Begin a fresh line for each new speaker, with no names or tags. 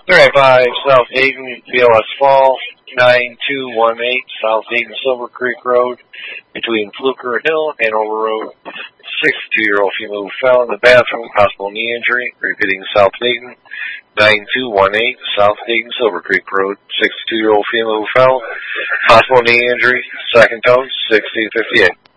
Alright, by South Dayton, BLS Fall, 9218, South Dayton Silver Creek Road, between Fluker Hill, Hanover Road. 62-year-old female who fell in the bathroom, possible knee injury. Repeating, South Dayton, 9218, South Dayton Silver Creek Road. 62-year-old female who fell, possible knee injury. Second code, 1658.